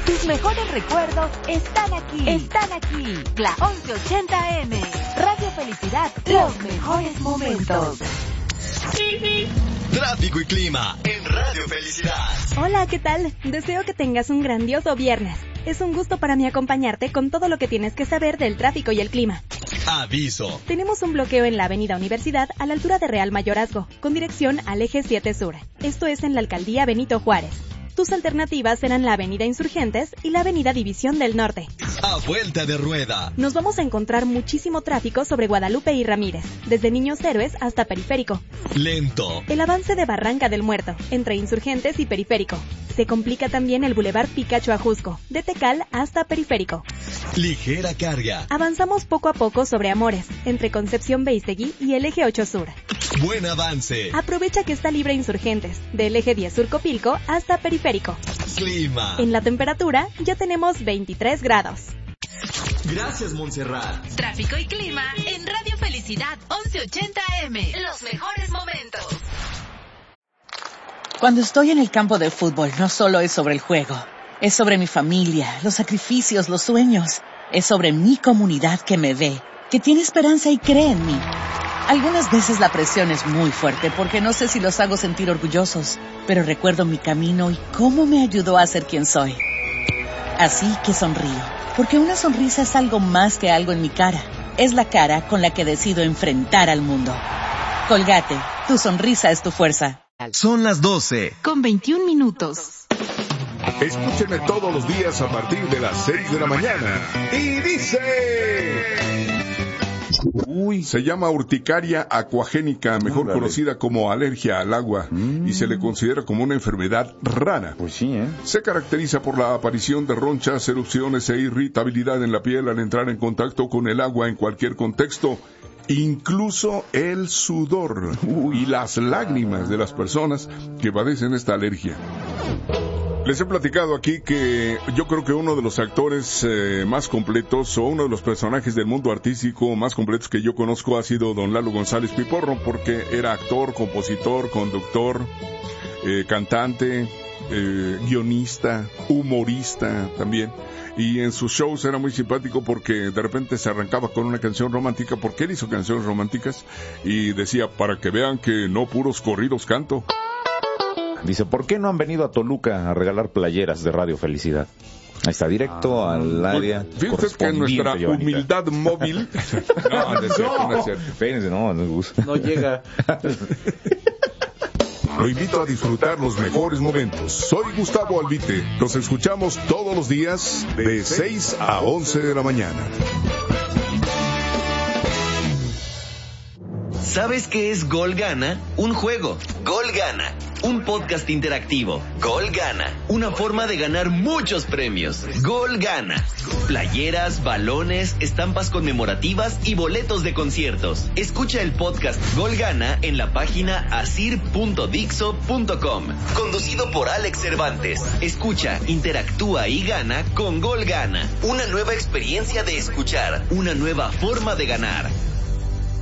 Tus mejores recuerdos están aquí. La 1180M. Radio Felicidad, los mejores momentos. Tráfico y clima en Radio Felicidad. Hola, ¿qué tal? Deseo que tengas un grandioso viernes. Es un gusto para mí acompañarte con todo lo que tienes que saber del tráfico y el clima. Aviso. Tenemos un bloqueo en la avenida Universidad a la altura de Real Mayorazgo, con dirección al eje 7 Sur. Esto es en la alcaldía Benito Juárez. Tus alternativas serán la avenida Insurgentes y la avenida División del Norte. A vuelta de rueda. Nos vamos a encontrar muchísimo tráfico sobre Guadalupe y Ramírez, desde Niños Héroes hasta Periférico. Lento. El avance de Barranca del Muerto, entre Insurgentes y Periférico. Se complica también el Boulevard Picacho Ajusco, de Tecal hasta Periférico. Ligera carga. Avanzamos poco a poco sobre Amores, entre Concepción Beistegui y el eje 8 Sur. Buen avance. Aprovecha que está libre Insurgentes, del eje 10 Sur Copilco hasta Periférico. Clima. En la temperatura ya tenemos 23 grados. Gracias, Montserrat. Tráfico y clima en Radio Felicidad 1180M. Los mejores momentos. Cuando estoy en el campo de fútbol, no solo es sobre el juego. Es sobre mi familia, los sacrificios, los sueños. Es sobre mi comunidad que me ve, que tiene esperanza y cree en mí. Algunas veces la presión es muy fuerte porque no sé si los hago sentir orgullosos, pero recuerdo mi camino y cómo me ayudó a ser quien soy. Así que sonrío, porque una sonrisa es algo más que algo en mi cara. Es la cara con la que decido enfrentar al mundo. Colgate, tu sonrisa es tu fuerza. Son las 12. Con 21 minutos. Escúchenme todos los días a partir de las 6 de la mañana. Y dice... Se llama urticaria acuagénica, mejor conocida como alergia al agua, y se le considera como una enfermedad rara. Pues sí, ¿eh? Se caracteriza por la aparición de ronchas, erupciones e irritabilidad en la piel al entrar en contacto con el agua en cualquier contexto, incluso el sudor y las lágrimas de las personas que padecen esta alergia. Les he platicado aquí que yo creo que uno de los actores más completos o uno de los personajes del mundo artístico más completos que yo conozco ha sido don Lalo González Piporro, porque era actor, compositor, conductor, cantante, guionista, humorista también. Y en sus shows era muy simpático porque de repente se arrancaba con una canción romántica, porque él hizo canciones románticas, y decía, para que vean que no puros corridos canto. Dice, ¿por qué no han venido a Toluca a regalar playeras de Radio Felicidad? Ahí está, directo al área. Fíjate que nuestra humildad móvil... No es cierto. Espérense, no gusta. No llega. Lo invito a disfrutar los mejores momentos. Soy Gustavo Albite. Nos escuchamos todos los días de 6 a 11 de la mañana. ¿Sabes qué es Gol Gana? Un juego. Gol Gana. Un podcast interactivo. Gol Gana. Una forma de ganar muchos premios. Gol Gana. Playeras, balones, estampas conmemorativas y boletos de conciertos. Escucha el podcast Gol Gana en la página asir.dixo.com. Conducido por Alex Cervantes. Escucha, interactúa y gana con Gol Gana. Una nueva experiencia de escuchar. Una nueva forma de ganar.